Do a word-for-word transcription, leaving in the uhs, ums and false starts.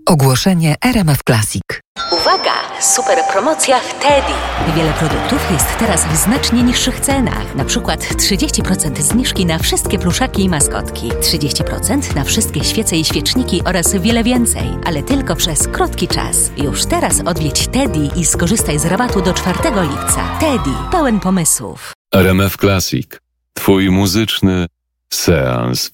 Ogłoszenie R M F Classic. Uwaga! Super promocja w Teddy. Wiele produktów jest teraz w znacznie niższych cenach. Na przykład trzydzieści procent zniżki na wszystkie pluszaki i maskotki. trzydzieści procent na wszystkie świece i świeczniki oraz wiele więcej. Ale tylko przez krótki czas. Już teraz odwiedź Teddy i skorzystaj z rabatu do czwartego lipca. Teddy. Pełen pomysłów. R M F Classic. Twój muzyczny seans